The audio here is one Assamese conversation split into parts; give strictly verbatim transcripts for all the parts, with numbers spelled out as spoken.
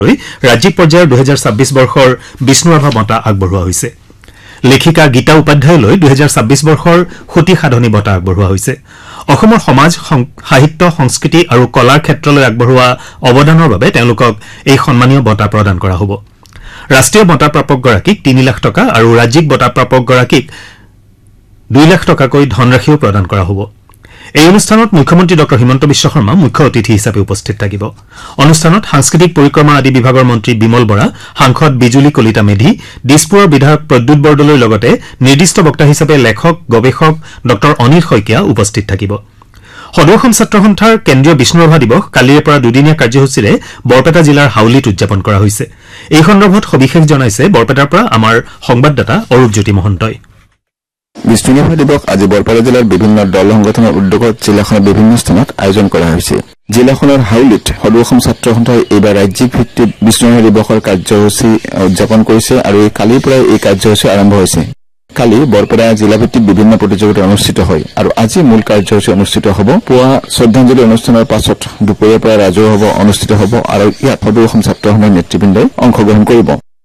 ৰাজ্যিক পৰ্যায়ৰ দুই হাজাৰ ছাব্বিছ বৰ্ষৰ বিষ্ণুৰাভা বঁটা আগবঢ়োৱা হৈছে। লেখিকা গীতা উপাধ্যায়লৈ দুই হাজাৰ ছাব্বিছ বৰ্ষৰ সতী সাধনী বঁটা আগবঢ়োৱা হৈছে। অসমৰ সমাজ সাহিত্য সংস্কৃতি আৰু কলাৰ ক্ষেত্ৰলৈ আগবঢ়োৱা অৱদানৰ বাবে তেওঁলোকক এই সন্মানীয় বঁটা প্ৰদান কৰা হ'ব। ৰাষ্ট্ৰীয় বঁটা প্ৰাপকগৰাকীক তিনি লাখ টকা আৰু ৰাজ্যিক বঁটা প্ৰাপকগৰাকীক দুই লাখ টকাকৈ ধনৰাশিও প্ৰদান কৰা হ'ব। এই অনুষ্ঠানত মুখ্যমন্ত্ৰী ডঃ হিমন্ত বিশ্ব শৰ্মা মুখ্য অতিথি হিচাপে উপস্থিত থাকিব। অনুষ্ঠানত সাংস্কৃতিক পৰিক্ৰমা আদি বিভাগৰ মন্ত্ৰী বিমল বৰা, সাংসদ বিজুলী কলিতা মেধি, দিছপুৰৰ বিধায়ক প্ৰদ্যুৎ বৰদলৈৰ লগতে নিৰ্দিষ্ট বক্তা হিচাপে লেখক গৱেষক ডঃ অনিল শইকীয়া উপস্থিত থাকিব। সদৌ অসম ছাত্ৰ সন্থাৰ কেন্দ্ৰীয় বিষ্ণুৰাভা দিৱস কালিৰে পৰা দুদিনীয়া কাৰ্যসূচীৰে বৰপেটা জিলাৰ হাউলিত উদযাপন কৰা হৈছে। এই সন্দৰ্ভত সবিশেষ জনাইছে বৰপেটাৰ পৰা আমাৰ সংবাদদাতা অৰূপজ্যোতি মহন্তই। বিষ্ণুৰাভা দিৱস আজি বৰপেটা জিলাৰ বিভিন্ন দল সংগঠনৰ উদ্যোগত জিলাখনৰ বিভিন্ন স্থানত আয়োজন কৰা হৈছে। জিলাখনৰ হাউলিত সদৌ অসম ছাত্ৰ সন্থাই এইবাৰ ৰাজ্যিক ভিত্তিত বিষ্ণুৰাভা দিৱসৰ কাৰ্যসূচী উদযাপন কৰিছে আৰু কালিৰ পৰাই এই কাৰ্যসূচী আৰম্ভ হৈছে। কালি বৰপেটা জিলাভিত্তিক বিভিন্ন প্ৰতিযোগিতা অনুষ্ঠিত হয় আৰু আজি মূল কাৰ্যসূচী অনুষ্ঠিত হ'ব। পুৱা শ্ৰদ্ধাঞ্জলি অনুষ্ঠানৰ পাছত দুপৰীয়াৰ পৰা ৰাজহুৱা সভা অনুষ্ঠিত হ'ব আৰু ইয়াত সদৌ অসম ছাত্ৰ সন্থাৰ নেতৃবৃন্দই অংশগ্ৰহণ কৰিব।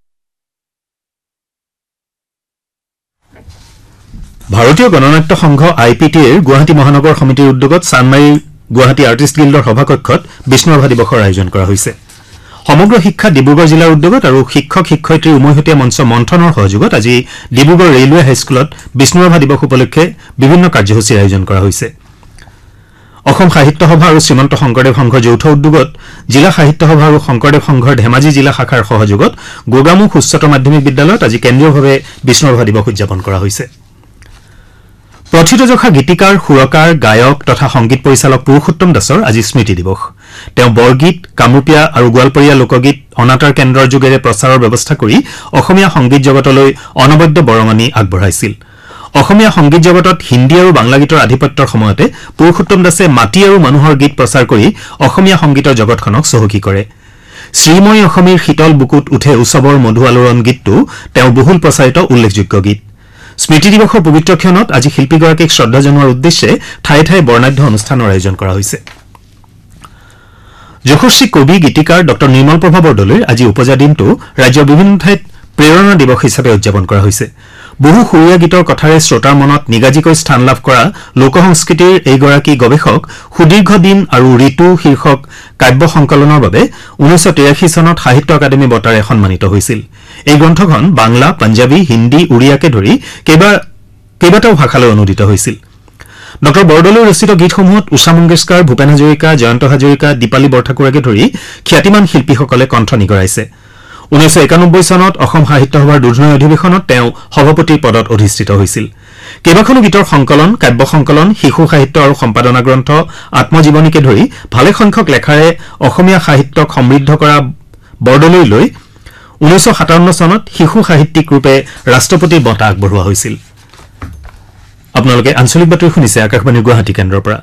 ভাৰতীয় গণনাট্য সংঘ আই পি টিৰ গুৱাহাটী মহানগৰ সমিতিৰ উদ্যোগত চানমাৰী গুৱাহাটী আৰ্টিষ্ট গিল্ডৰ সভাকক্ষত বিষ্ণুৰাভা দিৱসৰ আয়োজন কৰা হৈছে। সমগ্ৰ শিক্ষা ডিব্ৰুগড় জিলাৰ উদ্যোগত আৰু শিক্ষক শিক্ষয়িত্ৰী উমৈহতীয়া মঞ্চ মন্থনৰ সহযোগত আজি ডিব্ৰুগড় ৰেলৱে হাইস্কুলত বিষ্ণুৰাভা দিৱস উপলক্ষে বিভিন্ন কাৰ্যসূচীৰ আয়োজন কৰা হৈছে। অসম সাহিত্য সভা আৰু শ্ৰীমন্ত শংকৰদেৱ সংঘৰ যৌথ উদ্যোগত জিলা সাহিত্য সভা আৰু শংকৰদেৱ সংঘৰ ধেমাজি জিলা শাখাৰ সহযোগত গোগামুখ উচ্চতৰ মাধ্যমিক বিদ্যালয়ত আজি কেন্দ্ৰীয়ভাৱে বিষ্ণুৰাভা দিৱস উদযাপন কৰা হৈছে। প্ৰথিতযশা গীতিকাৰ সুৰকাৰ গায়ক তথা সংগীত পৰিচালক পুৰুষোত্তম দাসৰ আজি স্মৃতি দিৱস। তেওঁ বৰগীত কামৰূপীয়া আৰু গোৱালপৰীয়া লোকগীত অনাতাঁৰ কেন্দ্ৰৰ যোগেৰে প্ৰচাৰৰ ব্যৱস্থা কৰি অসমীয়া সংগীত জগতলৈ অনবদ্য বৰঙণি আগবঢ়াইছিল। অসমীয়া সংগীত জগতত হিন্দী আৰু বাংলা গীতৰ আধিপত্যৰ সময়তে পুৰুষোত্তম দাসে মাটি আৰু মানুহৰ গীত প্ৰচাৰ কৰি অসমীয়া সংগীতৰ জগতখনক চহকী কৰে। শ্ৰীময় অসমীৰ শীতল বুকুত উঠে উৎসৱৰ মধু আলোড়ন গীতটো তেওঁ বহুল প্ৰচাৰিত উল্লেখযোগ্য গীত। স্মৃতি দিৱসৰ পবিত্ৰ ক্ষণত আজি শিল্পীগৰাকীক শ্ৰদ্ধা জনোৱাৰ উদ্দেশ্যে ঠায়ে ঠায়ে বৰ্ণাঢ্য অনুষ্ঠানৰ আয়োজন কৰা হৈছে। যশস্বী কবি গীতিকাৰ ডঃ নিৰ্মল প্ৰভা বৰদলৈৰ আজি উপজা দিনটো ৰাজ্যৰ বিভিন্ন ঠাইত প্ৰেৰণা দিৱস হিচাপে উদযাপন কৰা হৈছে। বহু সুৰীয়া গীতৰ কথাৰে শ্ৰোতাৰ মনত নিগাজিকৈ স্থান লাভ কৰা লোকসংস্কৃতিৰ এইগৰাকী গৱেষক সুদীৰ্ঘ দিন আৰু ঋতু শীৰ্ষক কাব্য সংকলনৰ বাবে ঊনৈশ তিৰাশী চনত সাহিত্য একাডেমী বঁটাৰে সন্মানিত হৈছিল। এই গ্ৰন্থখন বাংলা, পাঞ্জাবী, হিন্দী, উৰিয়াকে ধৰি কেইবাটাও ভাষালৈ অনুদিত হৈছিল। ডঃ বৰদলৈ ৰচিত গীতসমূহত উষা মংগেশকাৰ, ভূপেন হাজৰিকা, জয়ন্ত হাজৰিকা, দীপালী বৰঠাকুৰকে ধৰি খ্যাতিমান শিল্পীসকলে কণ্ঠ নিগৰাইছে। ঊনৈশ একানব্বৈ চনত অসম সাহিত্য সভাৰ দুধনৈ অধিৱেশনত তেওঁ সভাপতিৰ পদত অধিষ্ঠিত হৈছিল। কেইবাখনো গীতৰ সংকলন, কাব্য সংকলন, শিশু সাহিত্য আৰু সম্পাদনা গ্ৰন্থ, আত্মজীৱনীকে ধৰি ভালেসংখ্যক লেখাৰে অসমীয়া সাহিত্যক সমৃদ্ধ কৰা বৰদলৈলৈ ঊনৈশ সাতাৱন্ন চনত শিশু সাহিত্যিক ৰূপে ৰাষ্ট্ৰপতিৰ বঁটা আগবঢ়োৱা হৈছিল। আপোনালোকে আঞ্চলিক বাতৰি শুনিছে আকাশবাণীৰ গুৱাহাটী কেন্দ্ৰৰ পৰা।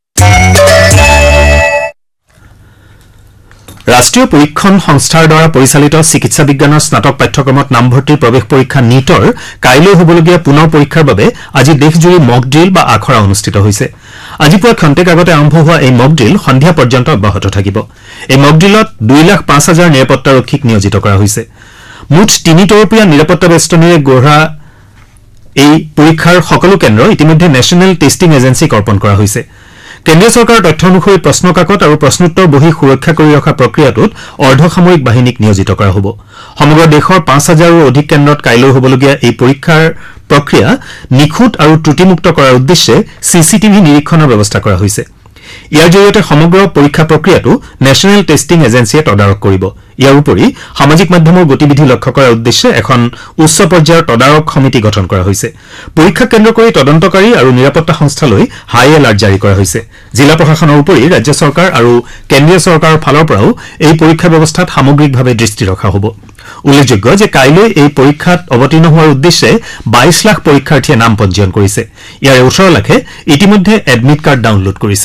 ৰাষ্ট্ৰীয় পৰীক্ষণ সংস্থাৰ দ্বাৰা পৰিচালিত চিকিৎসা বিজ্ঞানৰ স্নাতক পাঠ্যক্ৰমত নামভৰ্তিৰ প্ৰৱেশ পৰীক্ষা নীটৰ কাইলৈ হ'বলগীয়া পুনৰ পৰীক্ষাৰ বাবে আজি দেশজুৰি মক ড্ৰিল বা আখৰা অনুষ্ঠিত হৈছে। আজি পুৱা ক্ষন্তেক আগতে আৰম্ভ হোৱা এই মক ড্ৰিল সন্ধিয়া পৰ্যন্ত অব্যাহত থাকিব। এই মক ড্ৰিলত দুই লাখ পাঁচ হাজাৰ নিৰাপত্তাৰক্ষীক নিয়োজিত কৰা হৈছে। মুঠ তিনি তৰপীয়া নিৰাপত্তা বেষ্টনীৰে গঢ়া এই পৰীক্ষাৰ সকলো কেন্দ্ৰ ইতিমধ্যে নেশ্যনেল টেষ্টিং এজেঞ্চিক অৰ্পণ কৰা হৈছে। কেন্দ্ৰীয় চৰকাৰৰ তথ্য অনুসৰি প্ৰশ্নকাকত আৰু প্ৰশ্নোত্তৰ বহি সুৰক্ষা কৰি ৰখা প্ৰক্ৰিয়াটোত অৰ্ধসামৰিক বাহিনীক নিয়োজিত কৰা হ'ব। সমগ্ৰ দেশৰ পাঁচ হাজাৰৰো অধিক কেন্দ্ৰত কাইলৈ হ'বলগীয়া এই পৰীক্ষাৰ প্ৰক্ৰিয়া নিখুঁত আৰু ত্ৰুটিমুক্ত কৰাৰ উদ্দেশ্যে চি চি টিভি নিৰীক্ষণৰ ব্যৱস্থা কৰা হৈছে। ইয়াৰ জৰিয়তে সমগ্ৰ পৰীক্ষা প্ৰক্ৰিয়াটো নেশ্যনেল টেষ্টিং এজেঞ্চিয়ে তদাৰক কৰিব। ইয়াৰ উপৰি সামাজিক মাধ্যমৰ গতিবিধি লক্ষ্য কৰাৰ উদ্দেশ্যে এখন উচ্চ পৰ্যায়ৰ তদাৰক সমিতি গঠন কৰা হৈছে। পৰীক্ষা কেন্দ্ৰ কৰি তদন্তকাৰী আৰু নিৰাপত্তা সংস্থালৈ হাই এলাৰ্ট জাৰি কৰা হৈছে। জিলা প্ৰশাসনৰ উপৰি ৰাজ্য চৰকাৰ আৰু কেন্দ্ৰীয় চৰকাৰৰ ফালৰ পৰাও এই পৰীক্ষা ব্যৱস্থাত সামগ্ৰিকভাৱে দৃষ্টি ৰখা হ'ব। উল্লেখযোগ্য যে কাইলৈ এই পৰীক্ষাত অৱতীৰ্ণ হোৱাৰ উদ্দেশ্যে বাইশ লাখ পৰীক্ষাৰ্থীয়ে নাম পঞ্জীয়ন কৰিছে। ইয়াৰে ওঠৰ লাখে ইতিমধ্যে এডমিট কাৰ্ড ডাউনলোড কৰিছে।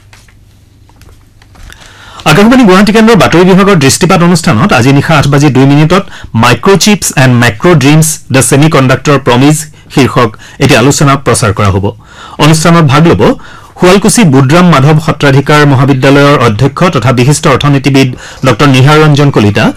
আকাশবাণী গুৱাহাটী কেন্দ্ৰৰ বাতৰি বিভাগৰ দৃষ্টিপাত অনুষ্ঠানত আজি নিশা আঠ বাজি দুই মিনিটত মাইক্ৰ'চিপছ and মেক্ৰ' dreams the semi conductor Promise শীৰ্ষক এটি আলোচনা প্ৰচাৰ কৰা হ'ব। অনুষ্ঠানত ভাগ ল'ব শুৱালকুছি বুধৰাম মাধৱ সত্ৰাধিকাৰ মহাবিদ্যালয়ৰ অধ্যক্ষ তথা বিশিষ্ট অৰ্থনীতিবিদ ডঃ নিহাৰ ৰঞ্জন কলিতা